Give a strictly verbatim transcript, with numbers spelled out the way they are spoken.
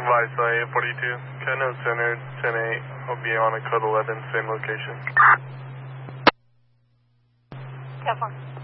Vice eight forty-two, Keno Center, ten eight. I'll be on a code eleven, same location. ten four.